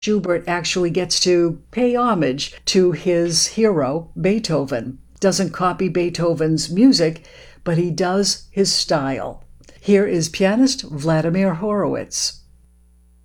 Schubert actually gets to pay homage to his hero, Beethoven. Doesn't copy Beethoven's music, but he does his style. Here is pianist Vladimir Horowitz.